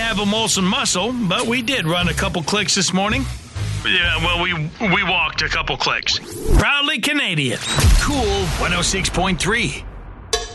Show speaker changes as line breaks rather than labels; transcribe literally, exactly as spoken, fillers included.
have a Molson muscle, but we did run a couple clicks this morning.
Yeah, well, we we walked a couple clicks.
Proudly Canadian. Cool one oh six point three.